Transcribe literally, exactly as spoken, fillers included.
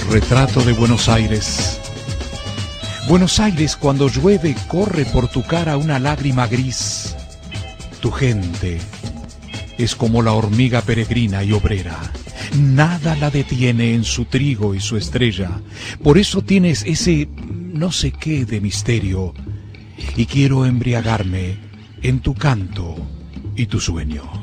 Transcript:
Retrato de Buenos Aires. Buenos Aires, cuando llueve, corre por tu cara una lágrima gris. Tu gente es como la hormiga peregrina y obrera. Nada la detiene en su trigo y su estrella. Por eso tienes ese no sé qué de misterio. Y quiero embriagarme en tu canto y tu sueño.